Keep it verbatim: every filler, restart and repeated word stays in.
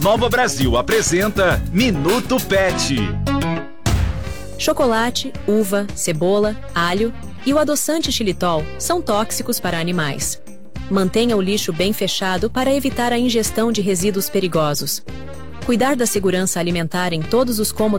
Nova Brasil apresenta Minuto Pet. Chocolate, uva, cebola, alho e o adoçante xilitol são tóxicos para animais. Mantenha o lixo bem fechado para evitar a ingestão de resíduos perigosos. Cuidar da segurança alimentar em todos os cômodos